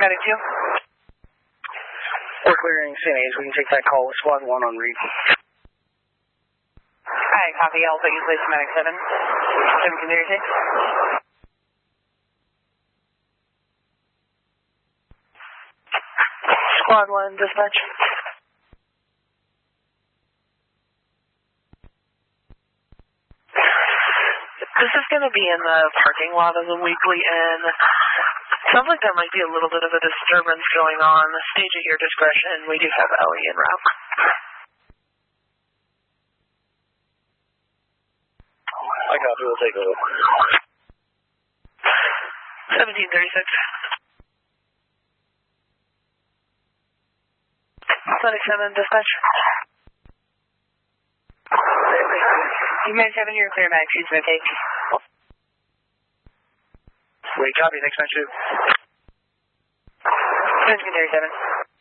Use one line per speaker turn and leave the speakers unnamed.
Medic 2.
We're clearing CNAs. We can take that call with Squad 1 on read.
Alright, copy. I'll put you in place for Medic 7. 7 can hear you.
Squad 1, dispatch.
This is going to be in the parking lot of the Weekly Inn. Sounds like there might be a little bit of a disturbance going on. Stage at your discretion. We do have Ellie en route.
I copy. We'll take over.
1736. Medic 7, dispatch.
You Medic 7, you're clear. Medic 2's okay.
Wait, copy. Next match 2.
7 can hear you, 7.